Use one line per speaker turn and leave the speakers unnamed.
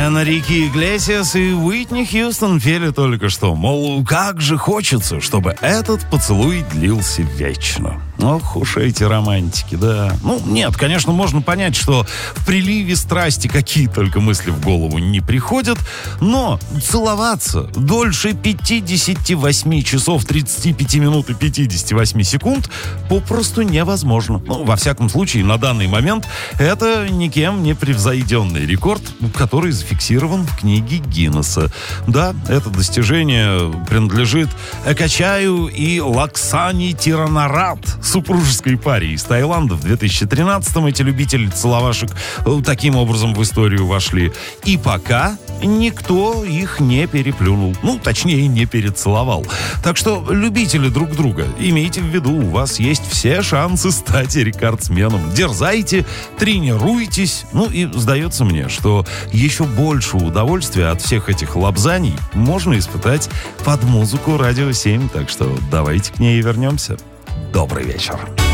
Энрике Иглесиас и Уитни Хьюстон пели только что, мол, как же хочется, чтобы этот поцелуй длился вечно. Ох уж эти романтики, да. Ну, нет, конечно, можно понять, что в приливе страсти какие только мысли в голову не приходят, но целоваться дольше 58 часов 35 минут и 58 секунд попросту невозможно. Ну, во всяком случае, на данный момент это никем не превзойденный рекорд, который зафиксирован в книге Гиннесса. Да, это достижение принадлежит Экачаю и Лаксани Тиранарат, супружеской паре из Таиланда. В 2013-м эти любители целовашек таким образом в историю вошли. И пока никто их не переплюнул. Ну, точнее, не перецеловал. Так что, любители друг друга, имейте в виду, у вас есть все шансы стать рекордсменом. Дерзайте, тренируйтесь. Ну и сдается мне, что еще больше удовольствия от всех этих лапзаний можно испытать под музыку Радио 7. Так что давайте к ней вернемся. Добрый вечер.